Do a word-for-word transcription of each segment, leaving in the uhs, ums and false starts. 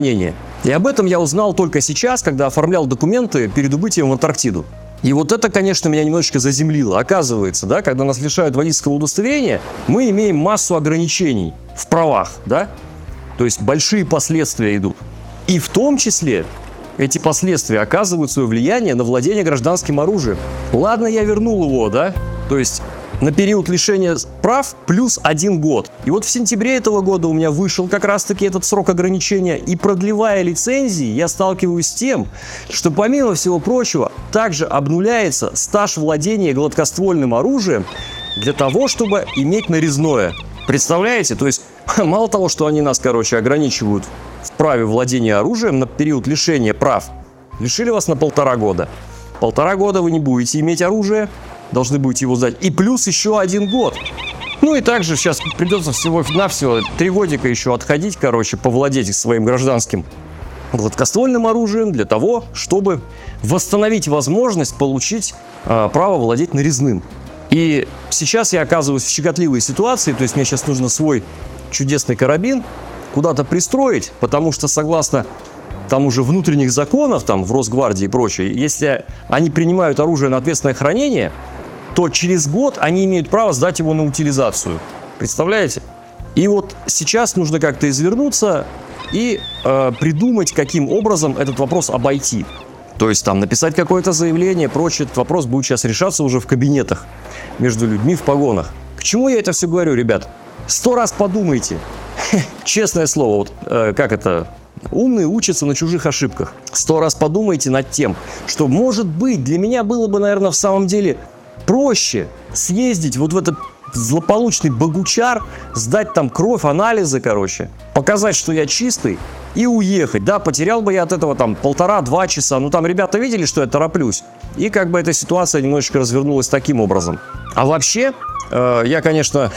мнение. И об этом я узнал только сейчас, когда оформлял документы перед убытием в Антарктиду. И вот это, конечно, меня немножечко заземлило. Оказывается, да, когда нас лишают водительского удостоверения, мы имеем массу ограничений в правах, да? То есть большие последствия идут. И в том числе эти последствия оказывают свое влияние на владение гражданским оружием. Ладно, я вернул его, да? То есть на период лишения прав плюс один год. И вот в сентябре этого года у меня вышел как раз-таки этот срок ограничения. И продлевая лицензии, я сталкиваюсь с тем, что помимо всего прочего, также обнуляется стаж владения гладкоствольным оружием для того, чтобы иметь нарезное. Представляете? То есть мало того, что они нас, короче, ограничивают в праве владения оружием на период лишения прав, лишили вас на полтора года. Полтора года вы не будете иметь оружие, должны будете его сдать. И плюс еще один год. Ну и также сейчас придется всего-навсего три годика еще отходить, короче, повладеть своим гражданским гладкоствольным оружием для того, чтобы восстановить возможность получить э, право владеть нарезным. И сейчас я оказываюсь в щекотливой ситуации, то есть мне сейчас нужно свой чудесный карабин куда-то пристроить, потому что согласно там уже внутренних законов, там в Росгвардии и прочее, если они принимают оружие на ответственное хранение, то через год они имеют право сдать его на утилизацию. Представляете? И вот сейчас нужно как-то извернуться и э, придумать, каким образом этот вопрос обойти. То есть там написать какое-то заявление, прочее. Этот вопрос будет сейчас решаться уже в кабинетах между людьми в погонах. К чему я это все говорю, ребят? Сто раз подумайте. Честное слово, вот э, как это... Умные учатся на чужих ошибках. Сто раз подумайте над тем, что, может быть, для меня было бы, наверное, в самом деле проще съездить вот в этот злополучный Богучар, сдать там кровь, анализы, короче, показать, что я чистый, и уехать. Да, потерял бы я от этого там полтора-два часа. Ну там ребята видели, что я тороплюсь. И как бы эта ситуация немножечко развернулась таким образом. А вообще, э, я, конечно,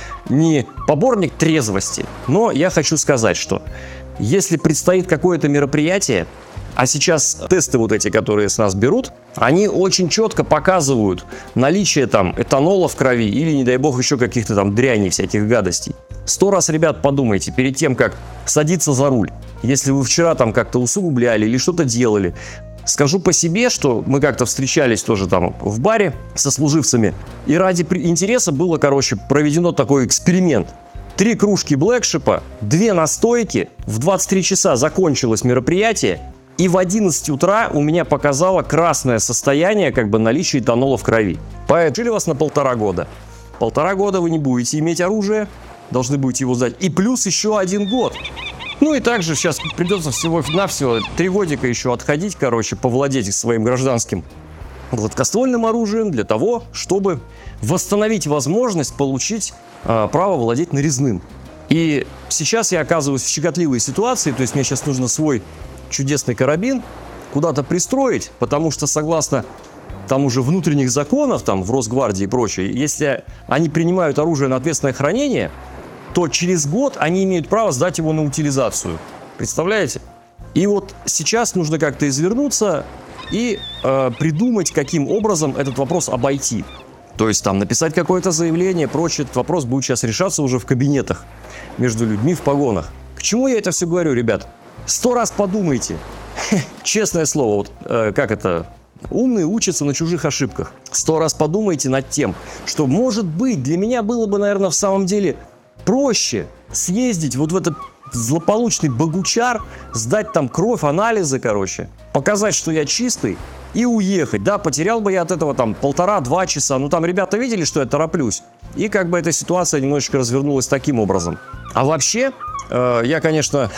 не поборник трезвости, но я хочу сказать, что если предстоит какое-то мероприятие, а сейчас тесты вот эти, которые с нас берут, они очень четко показывают наличие там этанола в крови или, не дай бог, еще каких-то там дряней, всяких гадостей. Сто раз, ребят, подумайте перед тем, как садиться за руль. Если вы вчера там как-то усугубляли или что-то делали. Скажу по себе, что мы как-то встречались тоже там в баре со служивцами, и ради интереса было, короче, проведено такой эксперимент. Три кружки блэкшипа, две настойки, в двадцать три часа закончилось мероприятие, и в одиннадцать утра у меня показало красное состояние, как бы наличие этанола в крови. Поэтому лишили вас на полтора года. Полтора года вы не будете иметь оружие, должны будете его сдать. И плюс еще один год. Ну и также сейчас придется всего-навсего три годика еще отходить, короче, повладеть своим гражданским гладкоствольным оружием для того, чтобы восстановить возможность получить э, право владеть нарезным. И сейчас я оказываюсь в щекотливой ситуации, то есть мне сейчас нужно свой чудесный карабин куда-то пристроить, потому что согласно там уже внутренних законов, там в Росгвардии и прочее, если они принимают оружие на ответственное хранение, то через год они имеют право сдать его на утилизацию. Представляете? И вот сейчас нужно как-то извернуться и э, придумать, каким образом этот вопрос обойти. То есть там написать какое-то заявление, прочее. Этот вопрос будет сейчас решаться уже в кабинетах между людьми в погонах. К чему я это все говорю, ребят? Сто раз подумайте. Честное слово, вот э, как это... Умные учатся на чужих ошибках. Сто раз подумайте над тем, что, может быть, для меня было бы, наверное, в самом деле проще съездить вот в этот злополучный Богучар, сдать там кровь, анализы, короче, показать, что я чистый, и уехать. Да, потерял бы я от этого там полтора-два часа. Ну там ребята видели, что я тороплюсь. И как бы эта ситуация немножечко развернулась таким образом. А вообще, э, я, конечно,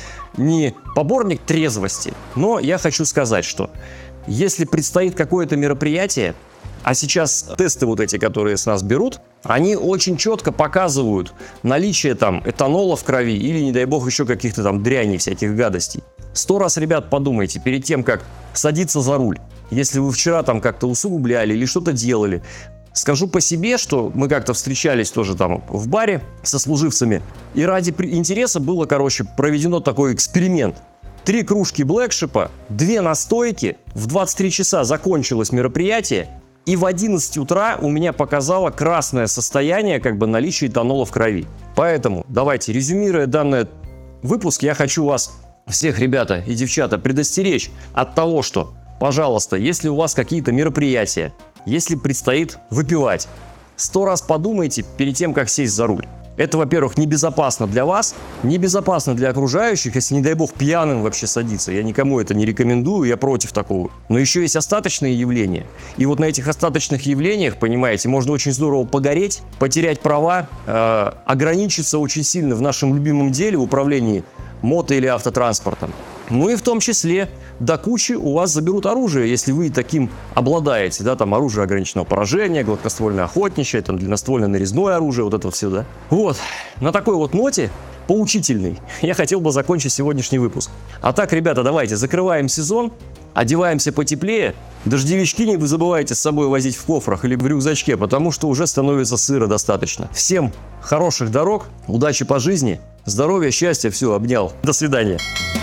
не поборник трезвости, но я хочу сказать, что если предстоит какое-то мероприятие, а сейчас тесты вот эти, которые с нас берут, они очень четко показывают наличие там этанола в крови или, не дай бог, еще каких-то там дряней, всяких гадостей. Сто раз, ребят, подумайте перед тем, как садиться за руль. Если вы вчера там как-то усугубляли или что-то делали. Скажу по себе, что мы как-то встречались тоже там в баре со служивцами, и ради интереса было, короче, проведено такой эксперимент. Три кружки блэкшипа, две настойки, в двадцать три часа закончилось мероприятие, и в одиннадцать утра у меня показало красное состояние, как бы наличие этанола в крови. Поэтому давайте, резюмируя данный выпуск, я хочу вас всех, ребята и девчата, предостеречь от того, что, пожалуйста, если у вас какие-то мероприятия, если предстоит выпивать, сто раз подумайте перед тем, как сесть за руль. Это, во-первых, небезопасно для вас, небезопасно для окружающих, если, не дай бог, пьяным вообще садиться. Я никому это не рекомендую, я против такого. Но еще есть остаточные явления. И вот на этих остаточных явлениях, понимаете, можно очень здорово погореть, потерять права, э, ограничиться очень сильно в нашем любимом деле, в управлении мото- или автотранспортом. Ну и в том числе до кучи у вас заберут оружие, если вы таким обладаете, да, там оружие ограниченного поражения, гладкоствольное охотничье, там длинноствольное нарезное оружие, вот это вот все, да. Вот, на такой вот ноте, поучительный, я хотел бы закончить сегодняшний выпуск. А так, ребята, давайте закрываем сезон, одеваемся потеплее, дождевички не забывайте с собой возить в кофрах или в рюкзачке, потому что уже становится сыро достаточно. Всем хороших дорог, удачи по жизни, здоровья, счастья, все, обнял. До свидания.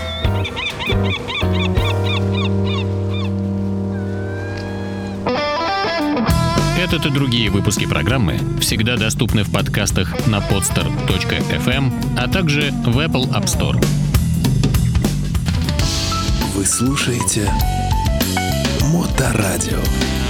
Этот и другие выпуски программы всегда доступны в подкастах на podster точка эф эм, а также в Apple App Store. Вы слушаете Моторадио.